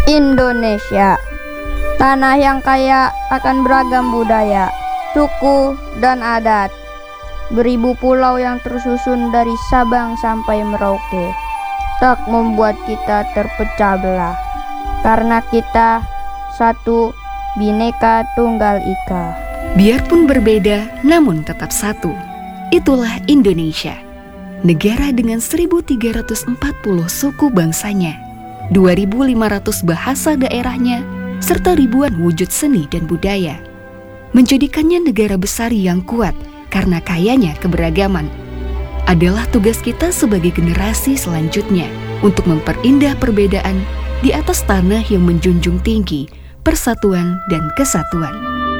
Indonesia, tanah yang kaya akan beragam budaya, suku, dan adat. Beribu pulau yang tersusun dari Sabang sampai Merauke tak membuat kita terpecah belah, karena kita satu, Bhinneka Tunggal Ika. Biarpun berbeda, namun tetap satu. Itulah Indonesia, negara dengan 1.340 suku bangsanya, 2.500 bahasa daerahnya, serta ribuan wujud seni dan budaya. Menjadikannya negara besar yang kuat karena kayanya keberagaman. Adalah tugas kita sebagai generasi selanjutnya untuk memperindah perbedaan di atas tanah yang menjunjung tinggi persatuan dan kesatuan.